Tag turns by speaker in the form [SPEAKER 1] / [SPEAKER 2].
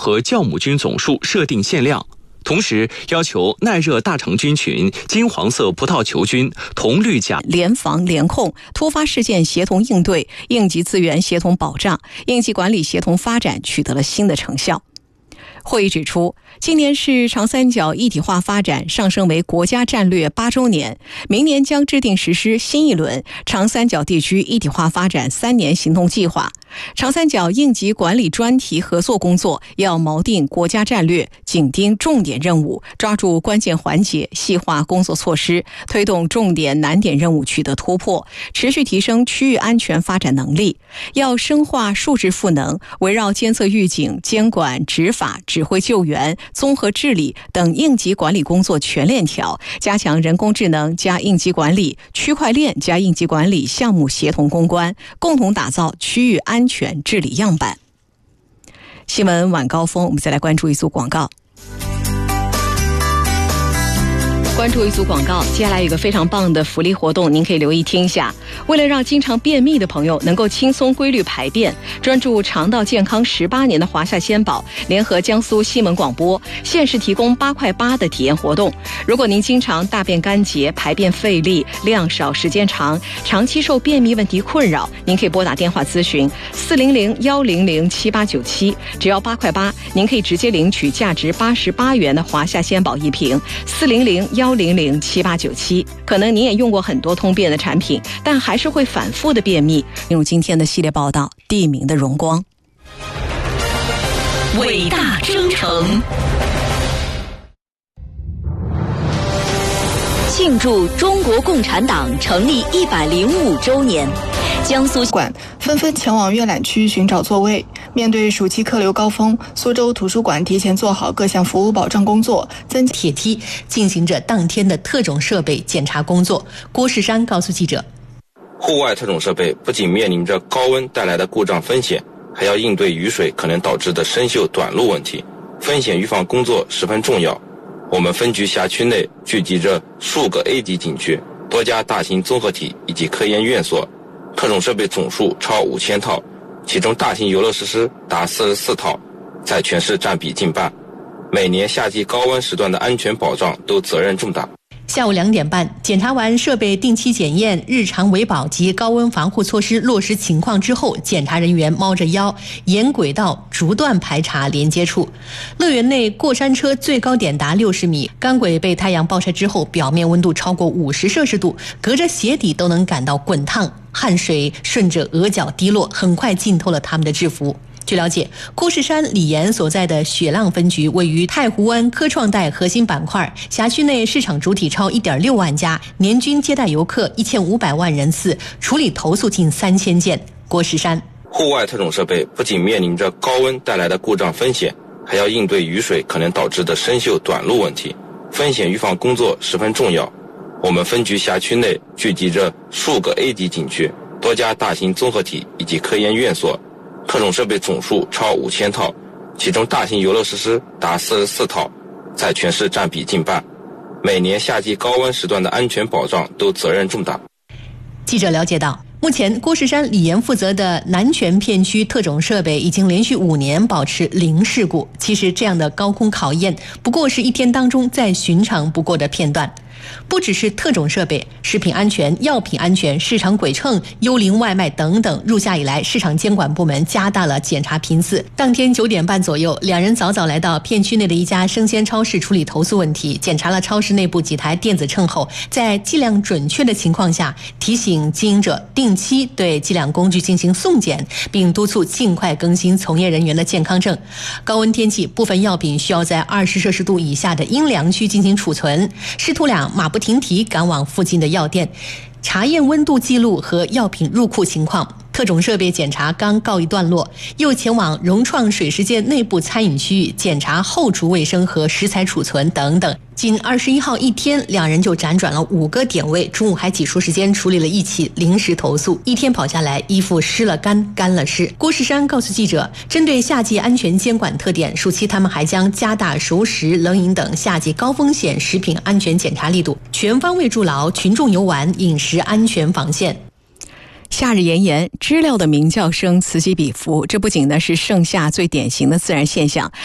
[SPEAKER 1] 和酵母菌总数设定限量。同时要求耐热大肠菌群、金黄色葡萄球菌、铜绿甲
[SPEAKER 2] 联防联控、突发事件协同应对、应急资源协同保障、应急管理协同发展取得了新的成效。会议指出，今年是长三角一体化发展上升为国家战略8周年，明年将制定实施新一轮长三角地区一体化发展3年行动计划。长三角应急管理专题合作工作要锚定国家战略，紧盯重点任务，抓住关键环节，细化工作措施，推动重点难点任务取得突破，持续提升区域安全发展能力。要深化数字赋能，围绕监测预警、监管、执法、指挥救援、综合治理等应急管理工作全链条，加强人工智能加应急管理、区块链加应急管理项目协同攻关，共同打造区域安全治理样板。新闻晚高峰，我们再来关注一组广告。关注一组广告，接下来有一个非常棒的福利活动，您可以留意听一下。为了让经常便秘的朋友能够轻松规律排便，专注肠道健康18年的华夏鲜宝联合江苏新闻广播限时提供8块8的体验活动。如果您经常大便干结、排便费力、量少、时间长，长期受便秘问题困扰，您可以拨打电话咨询400-100-7897，只要8块8，您可以直接领取价值88元的华夏鲜宝1瓶。400-100-7897。可能您也用过很多通便的产品，但还是会反复的便秘。进入今天的系列报道，地名的荣光。
[SPEAKER 3] 伟大征程，庆祝中国共产党成立105周年，江苏
[SPEAKER 4] 馆纷纷前往阅览区寻找座位。面对暑期客流高峰，苏州图书馆提前做好各项服务保障工作，增
[SPEAKER 5] 铁梯进行着当天的特种设备检查工作。郭世山告诉记者，
[SPEAKER 6] 户外特种设备不仅面临着高温带来的故障风险，还要应对雨水可能导致的生锈短路问题，风险预防工作十分重要。我们分局辖区内聚集着数个 A 级景区、多家大型综合体以及科研院所，特种设备总数超5000套，其中大型游乐设施达44套，在全市占比近半。每年夏季高温时段的安全保障都责任重大。
[SPEAKER 5] 下午2点半，检查完设备定期检验、日常维保及高温防护措施落实情况之后，检查人员猫着腰沿轨道逐段排查连接处。乐园内过山车最高点达60米，钢轨被太阳暴晒之后，表面温度超过50摄氏度，隔着鞋底都能感到滚烫，汗水顺着额角滴落，很快浸透了他们的制服。据了解，郭世山李岩所在的雪浪分局位于太湖湾科创带核心板块，辖区内市场主体超1.6万家，年均接待游客1500万人次，处理投诉近3000件。郭世山，
[SPEAKER 6] 户外特种设备不仅面临着高温带来的故障风险，还要应对雨水可能导致的生锈短路问题，风险预防工作十分重要。我们分局辖区内聚集着数个 A 级景区、多家大型综合体以及科研院所，特种设备总数超5000套，其中大型游乐设施达44套，在全市占比近半。每年夏季高温时段的安全保障都责任重大。
[SPEAKER 5] 记者了解到，目前郭世山李岩负责的南泉片区特种设备已经连续5年保持零事故。其实这样的高空考验不过是一天当中再寻常不过的片段。不只是特种设备，食品安全、药品安全、市场轨称、幽灵外卖等等，入夏以来市场监管部门加大了检查频次。当天9点半左右，两人早早来到片区内的一家生鲜超市处理投诉问题，检查了超市内部几台电子秤后，在计量准确的情况下，提醒经营者定期对计量工具进行送检，并督促尽快更新从业人员的健康证。高温天气，部分药品需要在20摄氏度以下的阴凉区进行储存。师徒俩马不停蹄赶往附近的药店，查验温度记录和药品入库情况。特种设备检查刚告一段落，又前往融创水世界内部餐饮区域检查后厨卫生和食材储存等等。仅21号一天，两人就辗转了5个点位，中午还挤出时间处理了一起临时投诉。一天跑下来，衣服湿了干，干了湿。郭世山告诉记者，针对夏季安全监管特点，暑期他们还将加大熟食、冷饮等夏季高风险食品安全检查力度，全方位筑牢群众游玩饮食安全防线。
[SPEAKER 2] 夏日炎炎，知了的鸣叫声此起彼伏，这不仅是盛夏最典型的自然现象，